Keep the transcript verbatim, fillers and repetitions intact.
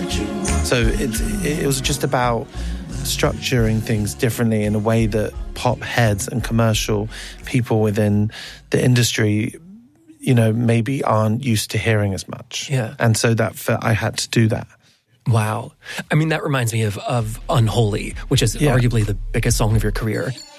So it, it was just about structuring things differently in a way that pop heads and commercial people within the industry, you know, maybe aren't used to hearing as much. Yeah. And so that felt, I had to do that. Wow. I mean, that reminds me of, of Unholy, which is Yeah. arguably the biggest song of your career.